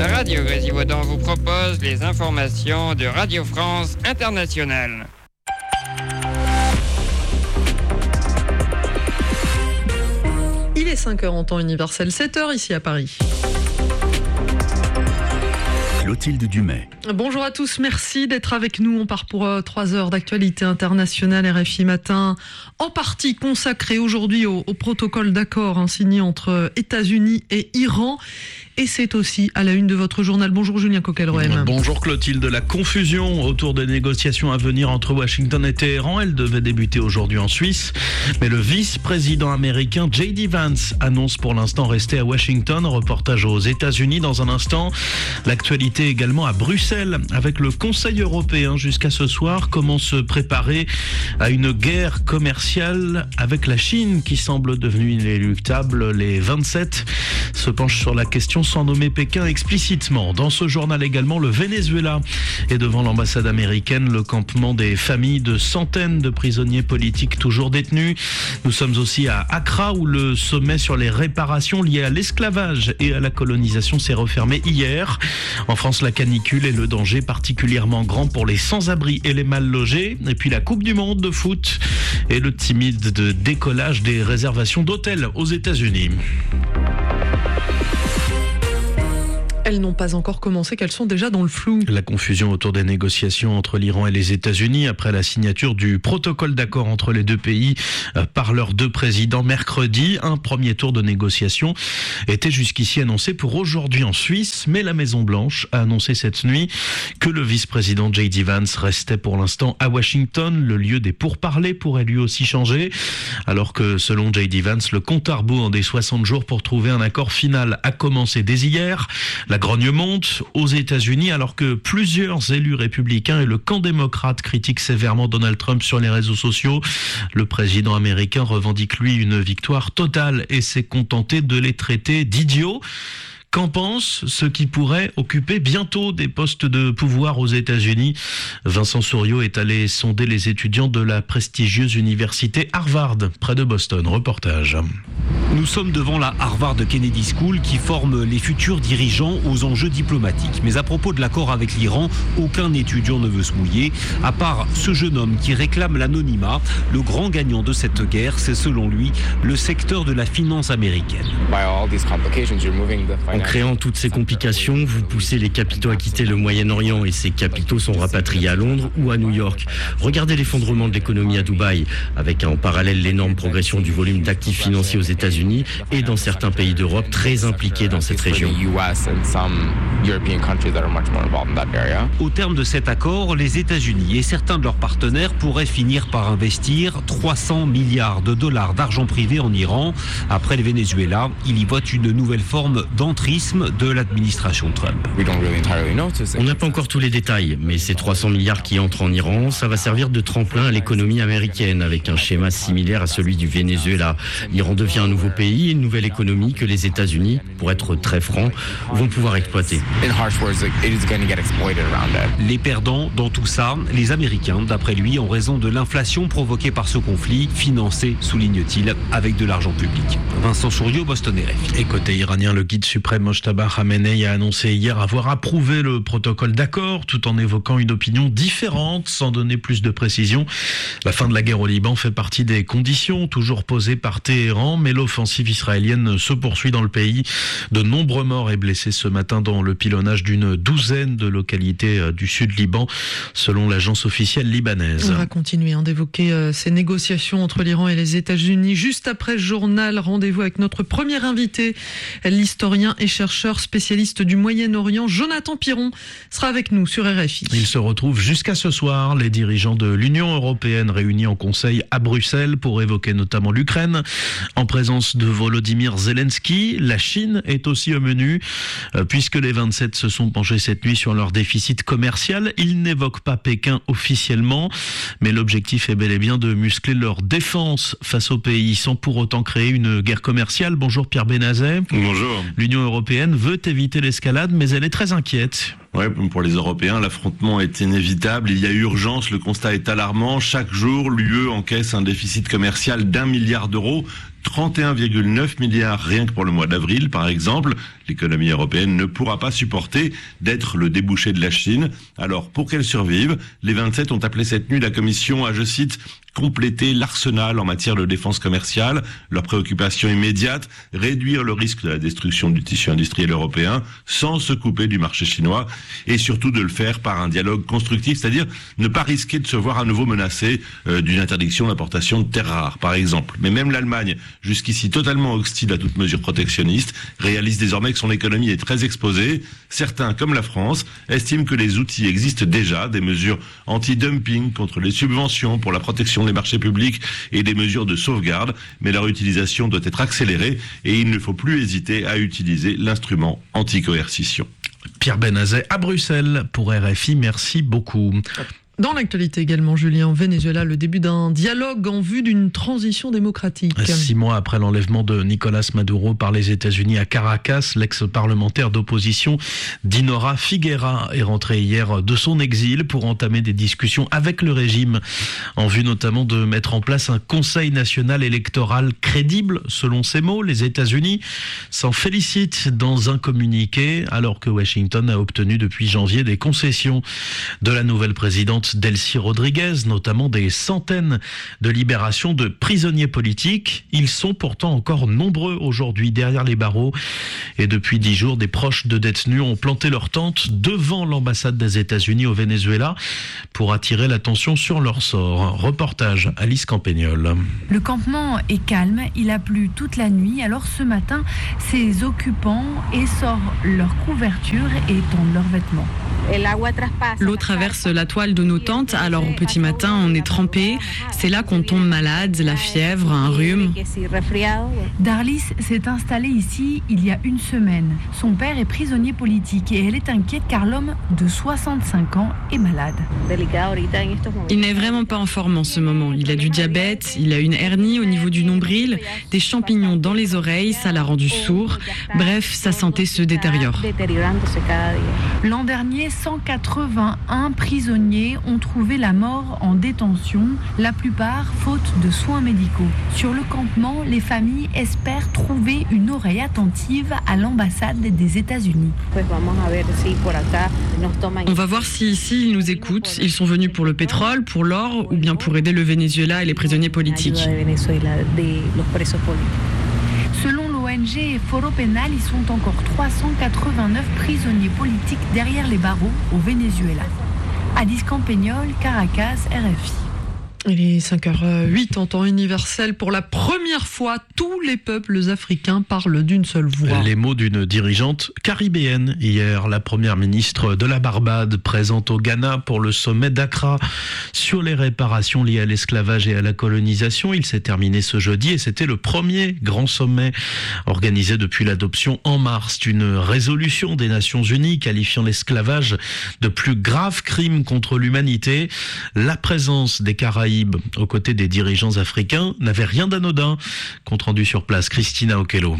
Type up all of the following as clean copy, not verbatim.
Radio Grésivaudan vous propose les informations de Radio France Internationale. Il est 5h en temps universel, 7h ici à Paris. Clotilde Dumais. Bonjour à tous, merci d'être avec nous. On part pour 3 heures d'actualité internationale. RFI Matin, en partie consacré aujourd'hui au protocole d'accord signé entre États-Unis et Iran. Et c'est aussi à la une de votre journal. Bonjour Julien Coquelroem. Bonjour Clotilde. La confusion autour des négociations à venir entre Washington et Téhéran, elle devait débuter aujourd'hui en Suisse. Mais le vice-président américain J.D. Vance annonce pour l'instant rester à Washington. Reportage aux États-Unis dans un instant. L'actualité également à Bruxelles avec le Conseil européen jusqu'à ce soir. Comment se préparer à une guerre commerciale avec la Chine qui semble devenue inéluctable. Les 27 se penchent sur la question sans nommer Pékin explicitement. Dans ce journal également, le Venezuela est devant l'ambassade américaine, le campement des familles de centaines de prisonniers politiques toujours détenus. Nous sommes aussi à Accra où le sommet sur les réparations liées à l'esclavage et à la colonisation s'est refermé hier. En France, la canicule est le danger particulièrement grand pour les sans-abri et les mal logés. Et puis la Coupe du Monde de foot et le timide décollage des réservations d'hôtels aux États-Unis. Elles n'ont pas encore commencé, qu'elles sont déjà dans le flou. La confusion autour des négociations entre l'Iran et les États-Unis après la signature du protocole d'accord entre les deux pays par leurs deux présidents mercredi. Un premier tour de négociation était jusqu'ici annoncé pour aujourd'hui en Suisse, mais la Maison-Blanche a annoncé cette nuit que le vice-président J.D. Vance restait pour l'instant à Washington. Le lieu des pourparlers pourrait lui aussi changer, alors que selon J.D. Vance, le compte à rebours des 60 jours pour trouver un accord final a commencé dès hier. La grogne monte aux États-Unis alors que plusieurs élus républicains et le camp démocrate critiquent sévèrement Donald Trump sur les réseaux sociaux. Le président américain revendique lui une victoire totale et s'est contenté de les traiter d'idiots. Qu'en pensent ceux qui pourraient occuper bientôt des postes de pouvoir aux États-Unis? Vincent Souriau est allé sonder les étudiants de la prestigieuse université Harvard, près de Boston. Reportage. Nous sommes devant la Harvard Kennedy School qui forme les futurs dirigeants aux enjeux diplomatiques. Mais à propos de l'accord avec l'Iran, aucun étudiant ne veut se mouiller, à part ce jeune homme qui réclame l'anonymat. Le grand gagnant de cette guerre, c'est selon lui le secteur de la finance américaine. En créant toutes ces complications, vous poussez les capitaux à quitter le Moyen-Orient et ces capitaux sont rapatriés à Londres ou à New York. Regardez l'effondrement de l'économie à Dubaï, avec en parallèle l'énorme progression du volume d'actifs financiers aux États-Unis et dans certains pays d'Europe très impliqués dans cette région. Au terme de cet accord, les États-Unis et certains de leurs partenaires pourraient finir par investir 300 milliards de dollars d'argent privé en Iran. Après le Venezuela, il y voit une nouvelle forme d'entrisme de l'administration Trump. On n'a pas encore tous les détails, mais ces 300 milliards qui entrent en Iran, ça va servir de tremplin à l'économie américaine, avec un schéma similaire à celui du Venezuela. L'Iran devient un nouveau pays, une nouvelle économie que les États-Unis, pour être très francs, vont pouvoir exploiter. Les perdants dans tout ça, les Américains, d'après lui, en raison de l'inflation provoquée par ce conflit, financé, souligne-t-il, avec de l'argent public. Vincent Souriau, Boston RFI. Et côté iranien, le guide suprême Mojtaba Khamenei a annoncé hier avoir approuvé le protocole d'accord, tout en évoquant une opinion différente, sans donner plus de précision. La fin de la guerre au Liban fait partie des conditions toujours posées par Téhéran, mais l'offensive israélienne se poursuit dans le pays. De nombreux morts et blessés ce matin dans le pilonnage d'une douzaine de localités du sud Liban, selon l'agence officielle libanaise. On va continuer d'évoquer ces négociations entre l'Iran et les États-Unis. Juste après ce journal, rendez-vous avec notre premier invité, l'historien et chercheur spécialiste du Moyen-Orient, Jonathan Piron, sera avec nous sur RFI. Il se retrouve jusqu'à ce soir, les dirigeants de l'Union européenne réunis en conseil à Bruxelles pour évoquer notamment l'Ukraine. En présence de Volodymyr Zelensky, la Chine est aussi au menu, puisque les 27 se sont penchés cette nuit sur leur déficit commercial. Ils n'évoquent pas Pékin officiellement, mais l'objectif est bel et bien de muscler leur défense face au pays, sans pour autant créer une guerre commerciale. Bonjour Pierre Benazet. Bonjour. L'Union européenne veut éviter l'escalade, mais elle est très inquiète. Oui, pour les Européens, l'affrontement est inévitable. Il y a urgence, le constat est alarmant. Chaque jour, l'UE encaisse un déficit commercial d'1 milliard d'euros. 31,9 milliards rien que pour le mois d'avril, par exemple. L'économie européenne ne pourra pas supporter d'être le débouché de la Chine. Alors, pour qu'elle survive, les 27 ont appelé cette nuit la Commission à, je cite, compléter l'arsenal en matière de défense commerciale. Leur préoccupation immédiate, réduire le risque de la destruction du tissu industriel européen sans se couper du marché chinois et surtout de le faire par un dialogue constructif, c'est-à-dire ne pas risquer de se voir à nouveau menacé d'une interdiction d'importation de terres rares, par exemple. Mais même l'Allemagne, jusqu'ici totalement hostile à toute mesure protectionniste, réalise désormais que son économie est très exposée. Certains, comme la France, estiment que les outils existent déjà, des mesures anti-dumping contre les subventions pour la protection des marchés publics et des mesures de sauvegarde, mais leur utilisation doit être accélérée et il ne faut plus hésiter à utiliser l'instrument anti-coercition. Pierre Benazet à Bruxelles pour RFI, merci beaucoup. Dans l'actualité également, Julien, au Venezuela, le début d'un dialogue en vue d'une transition démocratique. 6 mois après l'enlèvement de Nicolás Maduro par les États-Unis à Caracas, l'ex-parlementaire d'opposition Dinora Figuera est rentré hier de son exil pour entamer des discussions avec le régime, en vue notamment de mettre en place un conseil national électoral crédible, selon ses mots. Les États-Unis s'en félicitent dans un communiqué, alors que Washington a obtenu depuis janvier des concessions de la nouvelle présidente Delcy Rodriguez, notamment des centaines de libérations de prisonniers politiques. Ils sont pourtant encore nombreux aujourd'hui derrière les barreaux. Et depuis 10 jours, des proches de détenus ont planté leur tente devant l'ambassade des États-Unis au Venezuela pour attirer l'attention sur leur sort. Reportage Alice Campagnol. Le campement est calme, il a plu toute la nuit. Alors ce matin, ses occupants essorent leur couverture et tendent leurs vêtements. L'eau traverse la toile de nos tentes, alors au petit matin on est trempé, c'est là qu'on tombe malade, la fièvre, un rhume. Darlis s'est installée ici il y a une semaine. Son père est prisonnier politique et elle est inquiète car l'homme de 65 ans est malade. Il n'est vraiment pas en forme en ce moment, il a du diabète, il a une hernie au niveau du nombril, des champignons dans les oreilles, ça l'a rendu sourd, bref, sa santé se détériore. L'an dernier, 181 prisonniers ont trouvé la mort en détention, la plupart faute de soins médicaux. Sur le campement, les familles espèrent trouver une oreille attentive à l'ambassade des États-Unis. On va voir si ici ils nous écoutent. Ils sont venus pour le pétrole, pour l'or ou bien pour aider le Venezuela et les prisonniers politiques. Selon l'ONG Foro Penal, ils sont encore 389 prisonniers politiques derrière les barreaux au Venezuela. Alice Campagnol, Caracas, RFI. Il est 5h08 en temps universel. Pour la première fois, tous les peuples africains parlent d'une seule voix. Les mots d'une dirigeante caribéenne. Hier, la première ministre de la Barbade présente au Ghana pour le sommet d'Accra sur les réparations liées à l'esclavage et à la colonisation. Il s'est terminé ce jeudi et c'était le premier grand sommet organisé depuis l'adoption en mars d'une résolution des Nations Unies qualifiant l'esclavage de plus grave crime contre l'humanité. La présence des Caraïbes aux côtés des dirigeants africains n'avait rien d'anodin. Compte rendu sur place, Christina Okello.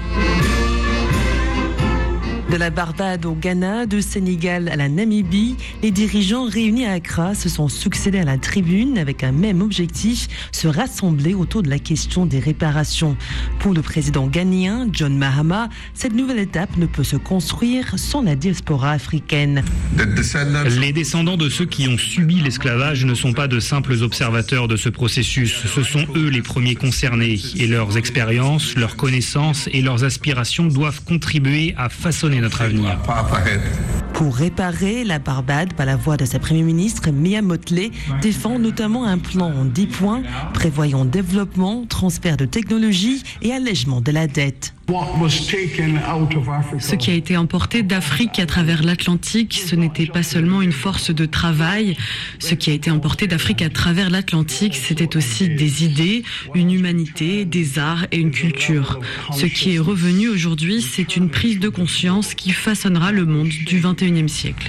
De la Barbade au Ghana, du Sénégal à la Namibie, les dirigeants réunis à Accra se sont succédés à la tribune avec un même objectif, se rassembler autour de la question des réparations. Pour le président ghanéen, John Mahama, cette nouvelle étape ne peut se construire sans la diaspora africaine. Les descendants de ceux qui ont subi l'esclavage ne sont pas de simples observateurs de ce processus. Ce sont eux les premiers concernés et leurs expériences, leurs connaissances et leurs aspirations doivent contribuer à façonner notre avenir. Pour réparer, la Barbade, par la voix de sa Premier ministre, Mia Mottley, défend notamment un plan en 10 points prévoyant développement, transfert de technologie et allègement de la dette. Ce qui a été emporté d'Afrique à travers l'Atlantique, ce n'était pas seulement une force de travail. Ce qui a été emporté d'Afrique à travers l'Atlantique, c'était aussi des idées, une humanité, des arts et une culture. Ce qui est revenu aujourd'hui, c'est une prise de conscience qui façonnera le monde du XXIe siècle.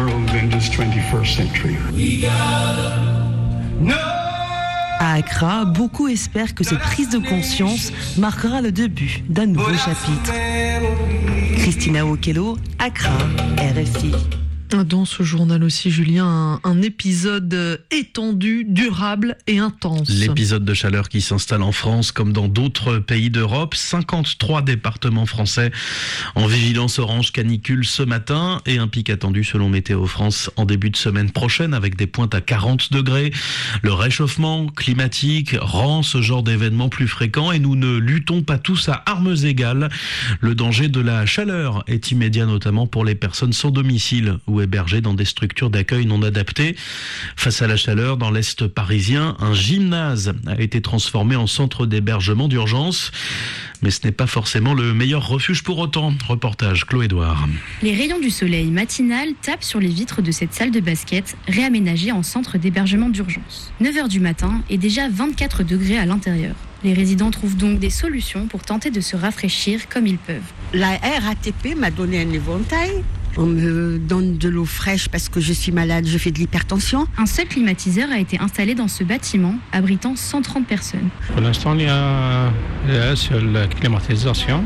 À Accra, beaucoup espèrent que cette prise de conscience marquera le début d'un nouveau chapitre. Christina Okello, Accra, RFI. Dans ce journal aussi, Julien, un épisode étendu, durable et intense. L'épisode de chaleur qui s'installe en France comme dans d'autres pays d'Europe. 53 départements français en vigilance orange canicule ce matin et un pic attendu selon Météo France en début de semaine prochaine avec des pointes à 40 degrés. Le réchauffement climatique rend ce genre d'événements plus fréquents et nous ne luttons pas tous à armes égales. Le danger de la chaleur est immédiat notamment pour les personnes sans domicile ou hébergés dans des structures d'accueil non adaptées. Face à la chaleur, dans l'Est parisien, un gymnase a été transformé en centre d'hébergement d'urgence. Mais ce n'est pas forcément le meilleur refuge pour autant. Reportage Chloé Edouard. Les rayons du soleil matinal tapent sur les vitres de cette salle de basket réaménagée en centre d'hébergement d'urgence. 9h du matin et déjà 24 degrés à l'intérieur. Les résidents trouvent donc des solutions pour tenter de se rafraîchir comme ils peuvent. La RATP m'a donné un éventail. On me donne de l'eau fraîche parce que je suis malade, je fais de l'hypertension. Un seul climatiseur a été installé dans ce bâtiment, abritant 130 personnes. Pour l'instant, il y a la seule climatisation,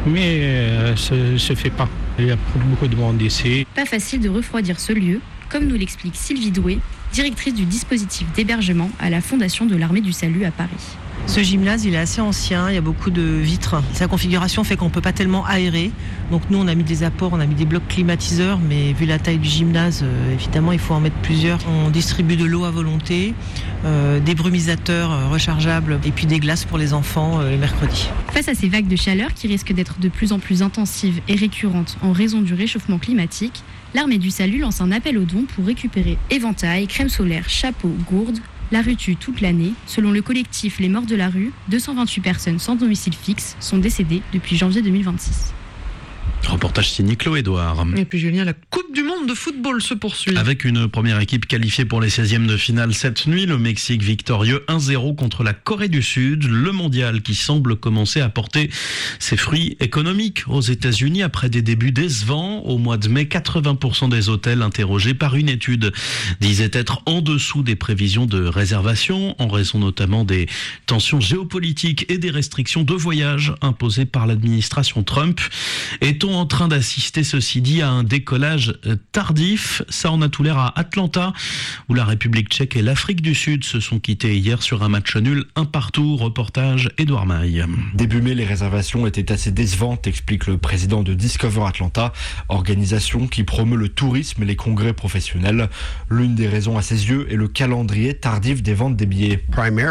mais ça ne se fait pas. Il y a beaucoup de monde ici. Pas facile de refroidir ce lieu, comme nous l'explique Sylvie Doué, directrice du dispositif d'hébergement à la Fondation de l'Armée du Salut à Paris. Ce gymnase, il est assez ancien, il y a beaucoup de vitres. Sa configuration fait qu'on ne peut pas tellement aérer. Donc nous, on a mis des apports, on a mis des blocs climatiseurs, mais vu la taille du gymnase, évidemment, il faut en mettre plusieurs. On distribue de l'eau à volonté, des brumisateurs rechargeables et puis des glaces pour les enfants le mercredi. Face à ces vagues de chaleur qui risquent d'être de plus en plus intensives et récurrentes en raison du réchauffement climatique, l'Armée du Salut lance un appel aux dons pour récupérer éventail, crème solaire, chapeaux, gourdes. La rue tue toute l'année. Selon le collectif Les Morts de la rue, 228 personnes sans domicile fixe sont décédées depuis janvier 2026. Reportage signé Chloé Edouard. Et puis Julien, la Coupe du Monde de football se poursuit. Avec une première équipe qualifiée pour les 16e de finale cette nuit, le Mexique victorieux 1-0 contre la Corée du Sud. Le mondial qui semble commencer à porter ses fruits économiques aux États-Unis après des débuts décevants. Au mois de mai, 80% des hôtels interrogés par une étude disaient être en dessous des prévisions de réservation en raison notamment des tensions géopolitiques et des restrictions de voyage imposées par l'administration Trump. Est-on en train d'assister, ceci dit, à un décollage tardif? Ça en a tout l'air à Atlanta, où la République tchèque et l'Afrique du Sud se sont quittés hier sur un match nul, 1-1. Reportage Édouard Maille. Début mai, les réservations étaient assez décevantes, explique le président de Discover Atlanta, organisation qui promeut le tourisme et les congrès professionnels. L'une des raisons à ses yeux est le calendrier tardif des ventes des billets.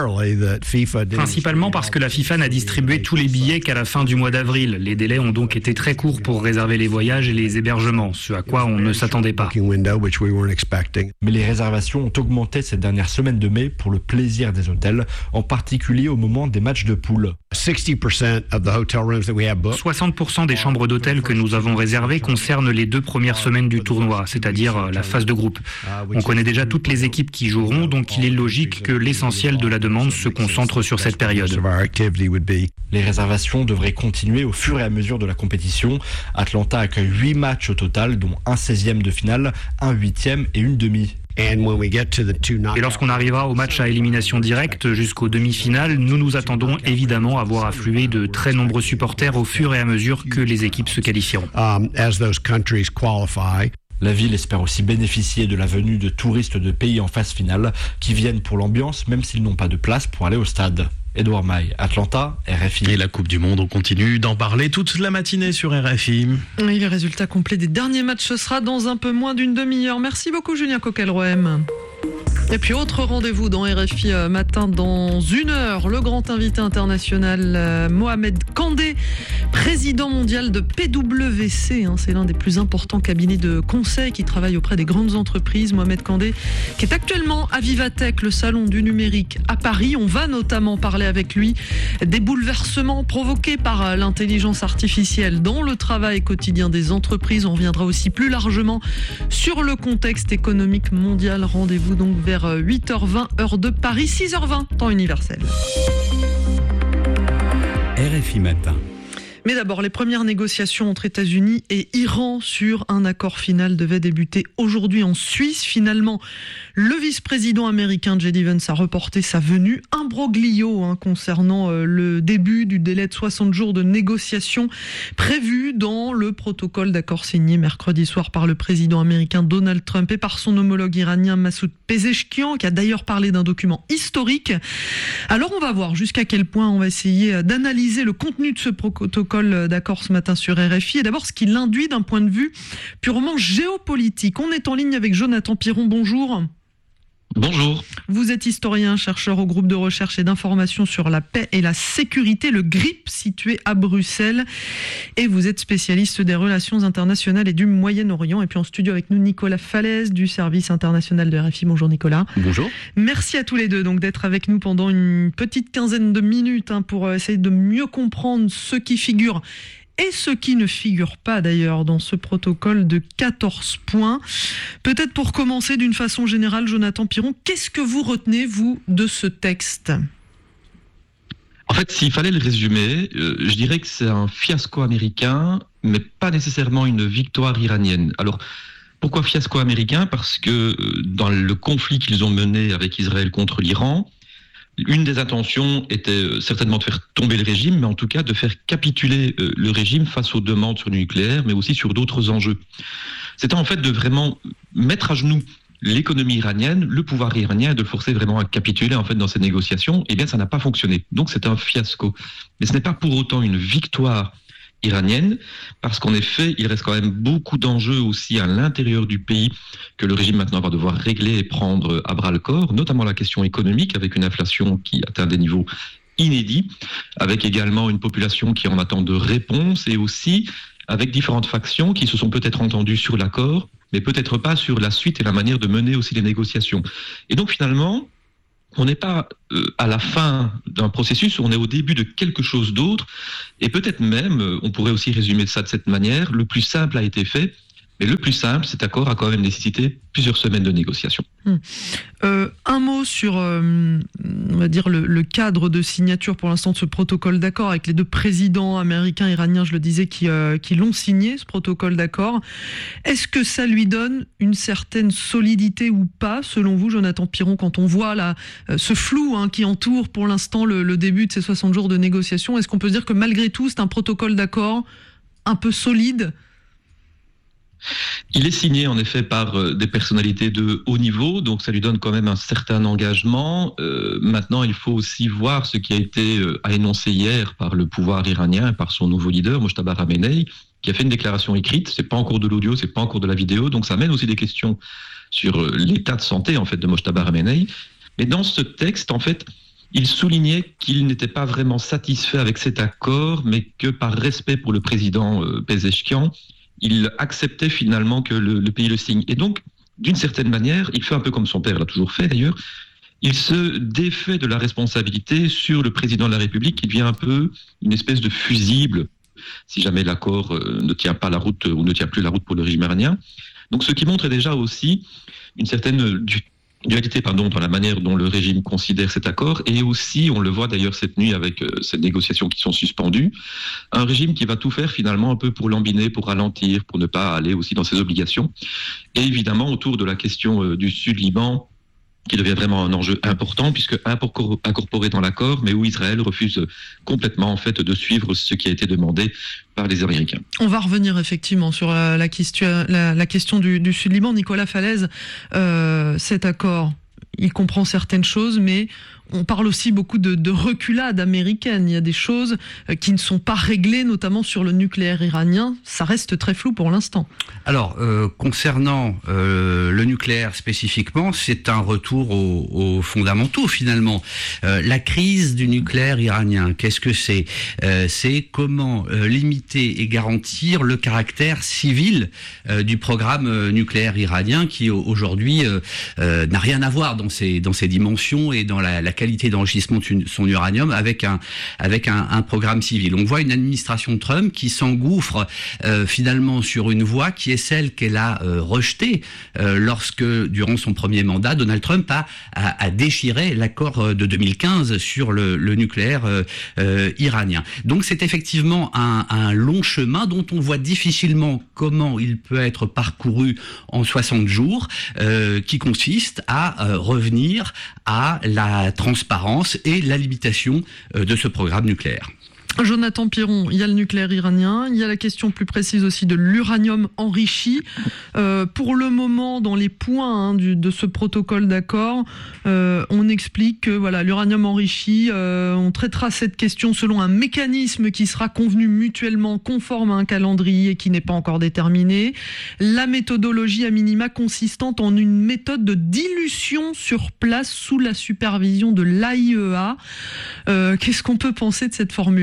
Principalement parce que la FIFA n'a distribué tous les billets qu'à la fin du mois d'avril. Les délais ont donc été très courts pour réserver les voyages et les hébergements, ce à quoi on ne s'attendait pas. Mais les réservations ont augmenté ces dernières semaines de mai pour le plaisir des hôtels, en particulier au moment des matchs de poule. 60% des chambres d'hôtel que nous avons réservées concernent les 2 premières semaines du tournoi, c'est-à-dire la phase de groupe. On connaît déjà toutes les équipes qui joueront, donc il est logique que l'essentiel de la demande se concentre sur cette période. Les réservations devraient continuer au fur et à mesure de la compétition. Atlanta accueille 8 matchs au total, dont un 16e de finale, un 8e et une demi. Et lorsqu'on arrivera au match à élimination directe jusqu'aux demi-finales, nous nous attendons évidemment à voir affluer de très nombreux supporters au fur et à mesure que les équipes se qualifieront. La ville espère aussi bénéficier de la venue de touristes de pays en phase finale qui viennent pour l'ambiance même s'ils n'ont pas de place pour aller au stade. Édouard Maille, Atlanta, RFI. Et la Coupe du Monde, on continue d'en parler toute la matinée sur RFI. Et le résultat complet des derniers matchs, ce sera dans un peu moins d'une demi-heure. Merci beaucoup Julien Coquelroem. Et puis autre rendez-vous dans RFI matin dans 1 heure, le grand invité international Mohamed Kandé, président mondial de PwC, c'est l'un des plus importants cabinets de conseil qui travaille auprès des grandes entreprises. Mohamed Kandé qui est actuellement à Vivatech, le salon du numérique à Paris. On va notamment parler avec lui des bouleversements provoqués par l'intelligence artificielle dans le travail quotidien des entreprises. On reviendra aussi plus largement sur le contexte économique mondial. Rendez-vous donc vers 8h20 heure de Paris, 6h20 temps universel. RFI Matin. Mais d'abord, les premières négociations entre États-Unis et Iran sur un accord final devaient débuter aujourd'hui en Suisse. Finalement, le vice-président américain J.D. Vance a reporté sa venue. Imbroglio concernant le début du délai de 60 jours de négociations prévu dans le protocole d'accord signé mercredi soir par le président américain Donald Trump et par son homologue iranien Massoud Pezeshkian, qui a d'ailleurs parlé d'un document historique. Alors on va voir jusqu'à quel point on va essayer d'analyser le contenu de ce protocole d'accord ce matin sur RFI et d'abord ce qu'il induit d'un point de vue purement géopolitique. On est en ligne avec Jonathan Piron, bonjour. Bonjour. Vous êtes historien, chercheur au groupe de recherche et d'information sur la paix et la sécurité, le GRIP, situé à Bruxelles. Et vous êtes spécialiste des relations internationales et du Moyen-Orient. Et puis en studio avec nous, Nicolas Falaise du service international de RFI. Bonjour Nicolas. Bonjour. Merci à tous les deux donc d'être avec nous pendant une petite quinzaine de minutes pour essayer de mieux comprendre ce qui figure et ce qui ne figure pas d'ailleurs dans ce protocole de 14 points. Peut-être pour commencer d'une façon générale, Jonathan Piron, qu'est-ce que vous retenez, vous, de ce texte ? En fait, s'il fallait le résumer, je dirais que c'est un fiasco américain, mais pas nécessairement une victoire iranienne. Alors, pourquoi fiasco américain ? Parce que dans le conflit qu'ils ont mené avec Israël contre l'Iran, une des intentions était certainement de faire tomber le régime, mais en tout cas de faire capituler le régime face aux demandes sur le nucléaire, mais aussi sur d'autres enjeux. C'était en fait de vraiment mettre à genoux l'économie iranienne, le pouvoir iranien, et de le forcer vraiment à capituler en fait dans ces négociations. Eh bien, ça n'a pas fonctionné. Donc, c'est un fiasco. Mais ce n'est pas pour autant une victoire iranienne, parce qu'en effet, il reste quand même beaucoup d'enjeux aussi à l'intérieur du pays que le régime maintenant va devoir régler et prendre à bras-le-corps, notamment la question économique, avec une inflation qui atteint des niveaux inédits, avec également une population qui en attend de réponses, et aussi avec différentes factions qui se sont peut-être entendues sur l'accord, mais peut-être pas sur la suite et la manière de mener aussi les négociations. Et donc finalement, on n'est pas à la fin d'un processus, on est au début de quelque chose d'autre, et peut-être même, on pourrait aussi résumer ça de cette manière, le plus simple a été fait, mais le plus simple, cet accord a quand même nécessité plusieurs semaines de négociations. Un mot sur, on va dire, le cadre de signature pour l'instant de ce protocole d'accord avec les deux présidents américains et iraniens, je le disais, qui l'ont signé, ce protocole d'accord. Est-ce que ça lui donne une certaine solidité ou pas, selon vous, Jonathan Piron, quand on voit là, ce flou qui entoure pour l'instant le début de ces 60 jours de négociations? Est-ce qu'on peut dire que malgré tout, c'est un protocole d'accord un peu solide ? Il est signé en effet par des personnalités de haut niveau, donc ça lui donne quand même un certain engagement. Maintenant, il faut aussi voir ce qui a été énoncé hier par le pouvoir iranien, par son nouveau leader, Mojtaba Khamenei, qui a fait une déclaration écrite. C'est pas encore de l'audio, c'est pas encore de la vidéo, donc ça amène aussi des questions sur l'état de santé en fait de Mojtaba Khamenei. Mais dans ce texte, en fait, il soulignait qu'il n'était pas vraiment satisfait avec cet accord, mais que par respect pour le président Pezeshkian, il acceptait finalement que le pays le signe. Et donc, d'une certaine manière, il fait un peu comme son père l'a toujours fait d'ailleurs, il se défait de la responsabilité sur le président de la République, qui devient un peu une espèce de fusible, si jamais l'accord ne tient pas la route ou ne tient plus la route pour le régime iranien. Donc, ce qui montre déjà aussi une certaine dualité dans la manière dont le régime considère cet accord, et aussi, on le voit d'ailleurs cette nuit avec ces négociations qui sont suspendues, un régime qui va tout faire finalement un peu pour lambiner, pour ralentir, pour ne pas aller aussi dans ses obligations. Et évidemment, autour de la question du Sud-Liban, qui devient vraiment un enjeu important, puisque incorporé dans l'accord, mais où Israël refuse complètement en fait de suivre ce qui a été demandé par les Américains. On va revenir effectivement sur la question du Sud-Liban. Nicolas Falaise, cet accord, il comprend certaines choses, mais on parle aussi beaucoup de reculade américaine. Il y a des choses qui ne sont pas réglées, notamment sur le nucléaire iranien. Ça reste très flou pour l'instant. Alors, concernant le nucléaire spécifiquement, c'est un retour aux fondamentaux finalement. La crise du nucléaire iranien, qu'est-ce que c'est ? C'est comment limiter et garantir le caractère civil du programme nucléaire iranien qui aujourd'hui n'a rien à voir dans ses dimensions et dans la qualité d'enrichissement de son uranium avec un programme civil. On voit une administration Trump qui s'engouffre finalement sur une voie qui est celle qu'elle a rejetée lorsque, durant son premier mandat, Donald Trump a déchiré l'accord de 2015 sur le nucléaire iranien. Donc c'est effectivement un long chemin dont on voit difficilement comment il peut être parcouru en 60 jours, qui consiste à revenir à la transparence et la limitation de ce programme nucléaire. Jonathan Piron, il y a le nucléaire iranien, il y a la question plus précise aussi de l'uranium enrichi. Pour le moment, dans les points de ce protocole d'accord, on explique que voilà, l'uranium enrichi, on traitera cette question selon un mécanisme qui sera convenu mutuellement conforme à un calendrier qui n'est pas encore déterminé. La méthodologie à minima consistante en une méthode de dilution sur place sous la supervision de l'AIEA. Qu'est-ce qu'on peut penser de cette formule ?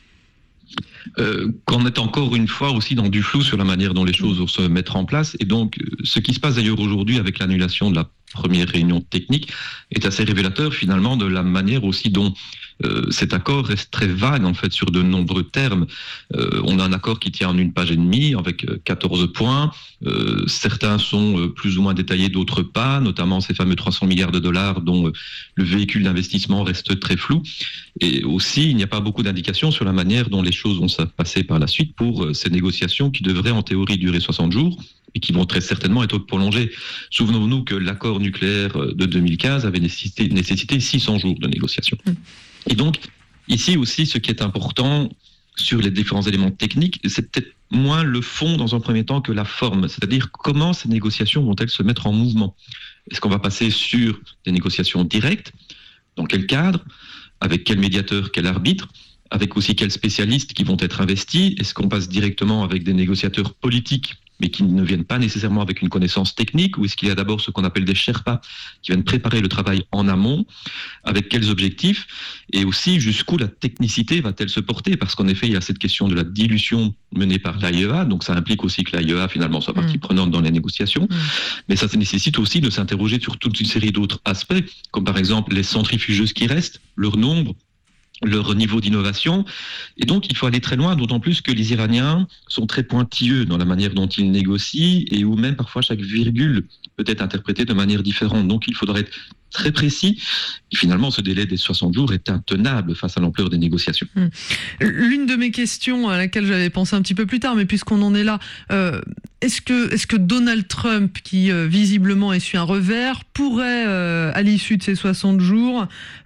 Qu'on est encore une fois aussi dans du flou sur la manière dont les choses vont se mettre en place. Et donc, ce qui se passe d'ailleurs aujourd'hui avec l'annulation de la première réunion technique est assez révélateur finalement de la manière aussi dont cet accord reste très vague en fait sur de nombreux termes. On a un accord qui tient en 1 page et demie avec 14 points. Certains sont plus ou moins détaillés, d'autres pas, notamment ces fameux 300 milliards de dollars dont le véhicule d'investissement reste très flou. Et aussi, il n'y a pas beaucoup d'indications sur la manière dont les choses vont se passer par la suite pour ces négociations qui devraient en théorie durer 60 jours et qui vont très certainement être prolongées. Souvenons-nous que l'accord nucléaire de 2015 avait nécessité 600 jours de négociations. Et donc, ici aussi, ce qui est important sur les différents éléments techniques, c'est peut-être moins le fond dans un premier temps que la forme, c'est-à-dire comment ces négociations vont-elles se mettre en mouvement. Est-ce qu'on va passer sur des négociations directes ? Dans quel cadre ? Avec quel médiateur, quel arbitre ? Avec aussi quels spécialistes qui vont être investis ? Est-ce qu'on passe directement avec des négociateurs politiques mais qui ne viennent pas nécessairement avec une connaissance technique, ou est-ce qu'il y a d'abord ce qu'on appelle des Sherpas qui viennent préparer le travail en amont, avec quels objectifs, et aussi jusqu'où la technicité va-t-elle se porter, parce qu'en effet il y a cette question de la dilution menée par l'AIEA, donc ça implique aussi que l'AIEA finalement soit partie prenante dans les négociations, mais ça nécessite aussi de s'interroger sur toute une série d'autres aspects, comme par exemple les centrifugeuses qui restent, leur nombre, leur niveau d'innovation. Et donc, il faut aller très loin, d'autant plus que les Iraniens sont très pointilleux dans la manière dont ils négocient et où même parfois chaque virgule peut être interprétée de manière différente. Donc, il faudrait être très précis. Et finalement, ce délai des 60 jours est intenable face à l'ampleur des négociations. L'une de mes questions à laquelle j'avais pensé un petit peu plus tard, mais puisqu'on en est là, est-ce que Donald Trump, qui visiblement essuie un revers, pourrait, à l'issue de ces 60 jours,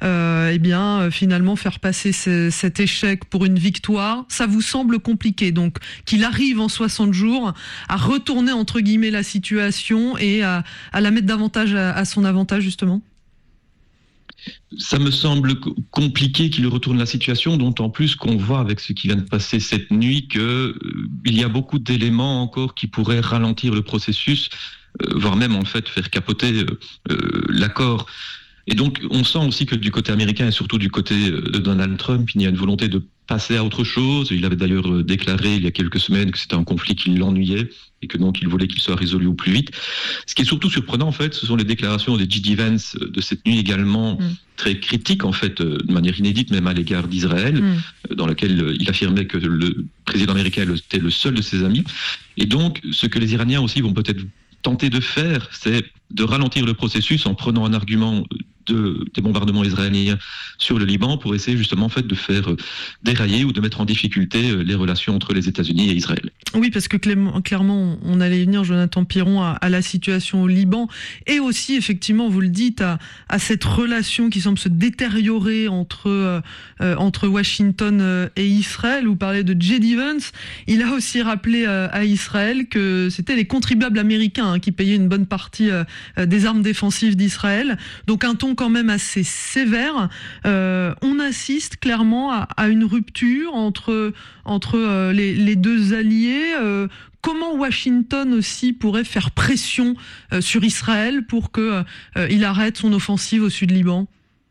finalement faire passer cet échec pour une victoire ? Ça vous semble compliqué, donc, qu'il arrive en 60 jours à retourner, entre guillemets, la situation et à la mettre davantage à son avantage, justement ? Ça me semble compliqué qu'il retourne la situation, d'autant plus qu'on voit avec ce qui vient de passer cette nuit qu'il y a beaucoup d'éléments encore qui pourraient ralentir le processus, voire même en fait faire capoter l'accord. Et donc on sent aussi que du côté américain et surtout du côté de Donald Trump, il y a une volonté de passer à autre chose. Il avait d'ailleurs déclaré il y a quelques semaines que c'était un conflit qui l'ennuyait et que donc il voulait qu'il soit résolu au plus vite. Ce qui est surtout surprenant en fait, ce sont les déclarations de J.D. Vance de cette nuit également très critiques en fait, de manière inédite même à l'égard d'Israël, dans laquelle il affirmait que le président américain était le seul de ses amis. Et donc ce que les Iraniens aussi vont peut-être tenter de faire, c'est de ralentir le processus en prenant un argument des bombardements israéliens sur le Liban pour essayer justement en fait de faire dérailler ou de mettre en difficulté les relations entre les États-Unis et Israël. Oui, parce que clairement, on allait venir, Jonathan Piron, à la situation au Liban et aussi, effectivement, vous le dites, à cette relation qui semble se détériorer entre Washington et Israël. Vous parlez de J.D. Vance. Il a aussi rappelé à Israël que c'était les contribuables américains qui payaient une bonne partie des armes défensives d'Israël. Donc un ton quand même assez sévère. On assiste clairement à une rupture entre les deux alliés. Comment Washington aussi pourrait faire pression sur Israël pour qu'il arrête son offensive au sud Liban ?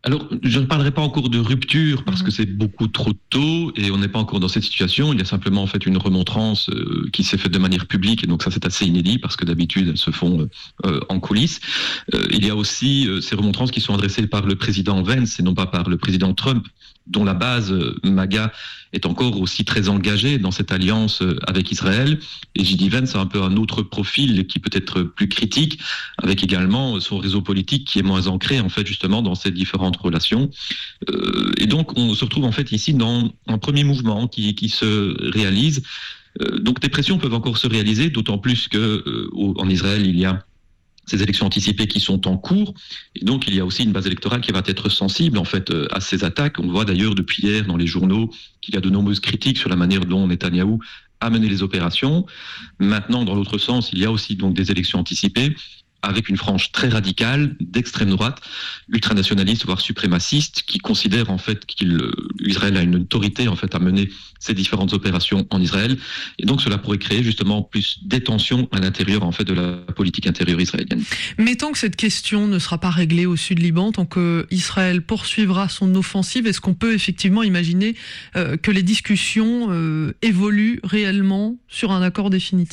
Alors, je ne parlerai pas encore de rupture parce que c'est beaucoup trop tôt et on n'est pas encore dans cette situation. Il y a simplement en fait une remontrance qui s'est faite de manière publique et donc ça c'est assez inédit parce que d'habitude elles se font en coulisses. Il y a aussi ces remontrances qui sont adressées par le président Vance et non pas par le président Trump, dont la base MAGA est encore aussi très engagée dans cette alliance avec Israël. Et J.D. Vance a un peu un autre profil qui peut être plus critique, avec également son réseau politique qui est moins ancré en fait justement dans ces différentes relations. Et donc on se retrouve en fait ici dans un premier mouvement qui se réalise. Donc des pressions peuvent encore se réaliser, d'autant plus que en Israël il y a ces élections anticipées qui sont en cours, et donc il y a aussi une base électorale qui va être sensible en fait à ces attaques. On voit d'ailleurs depuis hier dans les journaux qu'il y a de nombreuses critiques sur la manière dont Netanyahou a mené les opérations. Maintenant, dans l'autre sens, il y a aussi donc des élections anticipées avec une frange très radicale d'extrême droite, ultranationaliste voire suprémaciste, qui considère en fait qu'Israël a une autorité en fait à mener ces différentes opérations en Israël, et donc cela pourrait créer justement plus des tensions à l'intérieur en fait de la politique intérieure israélienne. Mais tant que cette question ne sera pas réglée au sud Liban, tant que Israël poursuivra son offensive, est-ce qu'on peut effectivement imaginer que les discussions évoluent réellement sur un accord définitif ?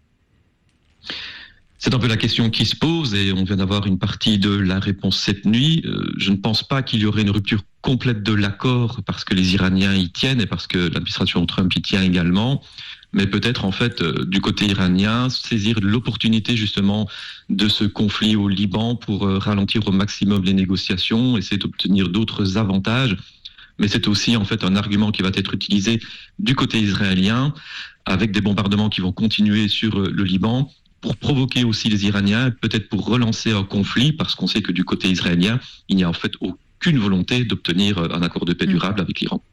C'est un peu la question qui se pose et on vient d'avoir une partie de la réponse cette nuit. Je ne pense pas qu'il y aurait une rupture complète de l'accord parce que les Iraniens y tiennent et parce que l'administration Trump y tient également. Mais peut-être en fait du côté iranien saisir l'opportunité justement de ce conflit au Liban pour ralentir au maximum les négociations, essayer d'obtenir d'autres avantages. Mais c'est aussi en fait un argument qui va être utilisé du côté israélien avec des bombardements qui vont continuer sur le Liban, pour provoquer aussi les Iraniens, peut-être pour relancer un conflit, parce qu'on sait que du côté israélien, il n'y a en fait aucune volonté d'obtenir un accord de paix durable avec l'Iran.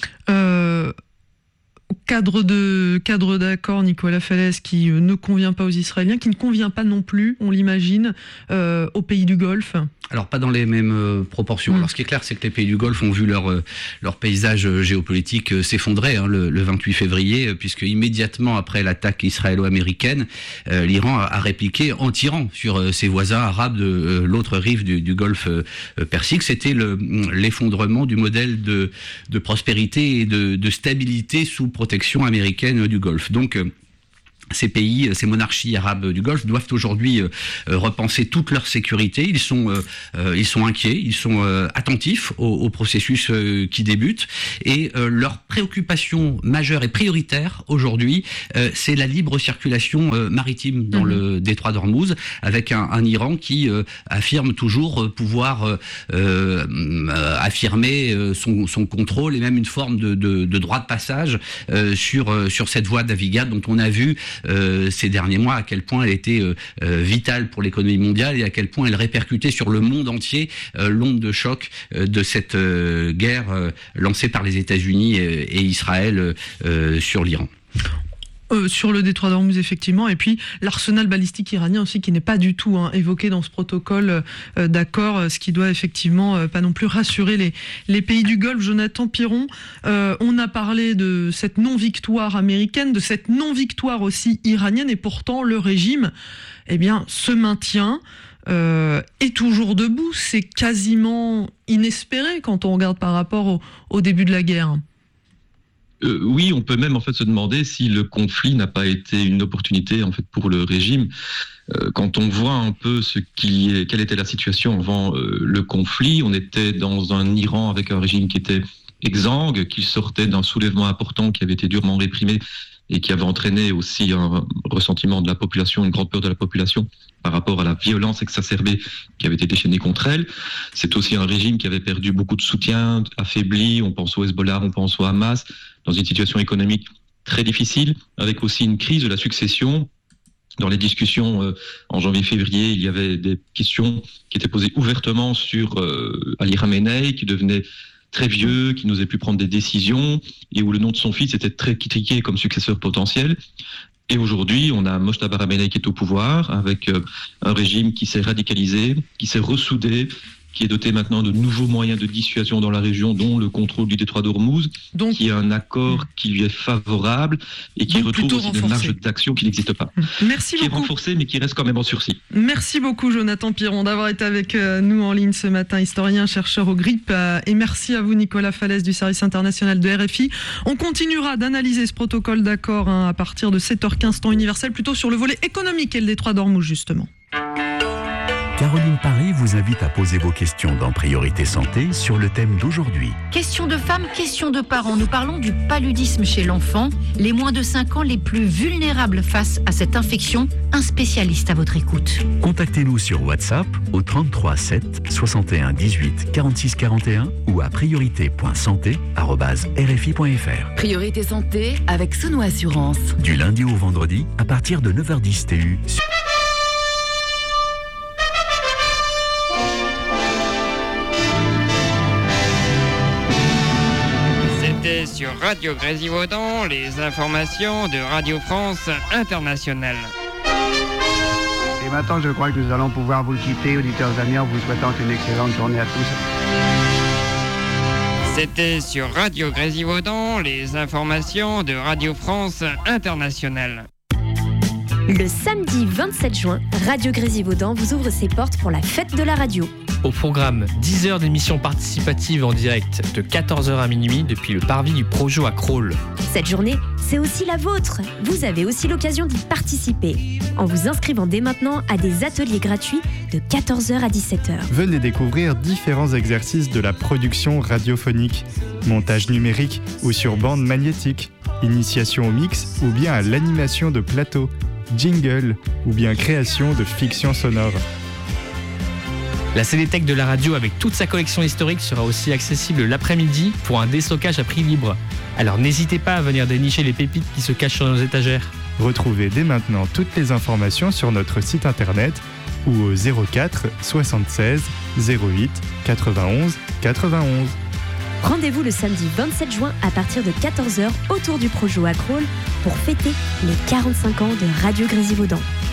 Cadre d'accord, Nicolas Fallès, qui ne convient pas aux Israéliens, qui ne convient pas non plus, on l'imagine, aux pays du Golfe. Alors pas dans les mêmes proportions. Alors ce qui est clair, c'est que les pays du Golfe ont vu leur paysage géopolitique s'effondrer le 28 février, puisque immédiatement après l'attaque israélo-américaine, l'Iran a répliqué en tirant sur ses voisins arabes de l'autre rive du Golfe Persique. C'était l'effondrement du modèle de prospérité et de stabilité sous protection américaine du Golfe. Donc ces pays, ces monarchies arabes du Golfe doivent aujourd'hui repenser toute leur sécurité. Ils sont inquiets, ils sont attentifs au processus qui débute. Et leur préoccupation majeure et prioritaire aujourd'hui, c'est la libre circulation maritime dans le détroit d'Ormuz, avec un Iran qui affirme toujours pouvoir affirmer son contrôle et même une forme de droit de passage sur cette voie navigable dont on a vu ces derniers mois à quel point elle était vitale pour l'économie mondiale et à quel point elle répercutait sur le monde entier l'onde de choc de cette guerre lancée par les États-Unis et Israël sur l'Iran. Sur le détroit d'Ormuz, effectivement, et puis l'arsenal balistique iranien aussi, qui n'est pas du tout évoqué dans ce protocole d'accord, ce qui doit effectivement pas non plus rassurer les pays du Golfe. Jonathan Piron, on a parlé de cette non-victoire américaine, de cette non-victoire aussi iranienne, et pourtant le régime se maintient, est toujours debout. C'est quasiment inespéré quand on regarde par rapport au début de la guerre. Oui, on peut même en fait se demander si le conflit n'a pas été une opportunité en fait pour le régime. Quand on voit un peu quelle était la situation avant le conflit, on était dans un Iran avec un régime qui était exsangue, qui sortait d'un soulèvement important qui avait été durement réprimé et qui avait entraîné aussi un ressentiment de la population, une grande peur de la population par rapport à la violence exacerbée qui avait été déchaînée contre elle. C'est aussi un régime qui avait perdu beaucoup de soutien, affaibli, on pense au Hezbollah, on pense au Hamas, dans une situation économique très difficile, avec aussi une crise de la succession. Dans les discussions en janvier-février, il y avait des questions qui étaient posées ouvertement sur Ali Khamenei, qui devenait très vieux, qui n'osait plus prendre des décisions, et où le nom de son fils était très critiqué comme successeur potentiel. Et aujourd'hui, on a Mojtaba Khamenei qui est au pouvoir, avec un régime qui s'est radicalisé, qui s'est ressoudé, qui est doté maintenant de nouveaux moyens de dissuasion dans la région, dont le contrôle du détroit d'Ormuz, qui est un accord qui lui est favorable et qui retrouve aussi des marges d'action qui n'existent pas. Merci beaucoup. Qui est renforcé, mais qui reste quand même en sursis. Merci beaucoup, Jonathan Piron, d'avoir été avec nous en ligne ce matin, historien, chercheur au GRIP. Et merci à vous, Nicolas Falaise, du service international de RFI. On continuera d'analyser ce protocole d'accord à partir de 7h15 temps universel, plutôt sur le volet économique et le détroit d'Ormuz, justement. Caroline Paris vous invite à poser vos questions dans Priorité Santé sur le thème d'aujourd'hui. Questions de femmes, questions de parents. Nous parlons du paludisme chez l'enfant. Les moins de 5 ans les plus vulnérables face à cette infection. Un spécialiste à votre écoute. Contactez-nous sur WhatsApp au 33 7 61 18 46 41 ou à priorité.santé@rfi.fr. Priorité Santé avec Sono Assurance. Du lundi au vendredi à partir de 9h10 TU. C'était sur Radio Grésivaudan, les informations de Radio France Internationale. Et maintenant, je crois que nous allons pouvoir vous quitter, auditeurs amis, en vous souhaitant une excellente journée à tous. C'était sur Radio Grésivaudan, les informations de Radio France Internationale. Le samedi 27 juin, Radio Grésivaudan vous ouvre ses portes pour la fête de la radio. Au programme, 10 heures d'émissions participatives en direct de 14h à minuit depuis le parvis du Projo à Crolles. Cette journée, c'est aussi la vôtre. Vous avez aussi l'occasion d'y participer en vous inscrivant dès maintenant à des ateliers gratuits de 14h à 17h. Venez découvrir différents exercices de la production radiophonique, montage numérique ou sur bande magnétique, initiation au mix ou bien à l'animation de plateau, jingle ou bien création de fiction sonore. La CD-Tech de la radio avec toute sa collection historique sera aussi accessible l'après-midi pour un déstockage à prix libre. Alors n'hésitez pas à venir dénicher les pépites qui se cachent sur nos étagères. Retrouvez dès maintenant toutes les informations sur notre site internet ou au 04 76 08 91 91. Rendez-vous le samedi 27 juin à partir de 14h autour du Projo à Crolles pour fêter les 45 ans de Radio Grésivaudan.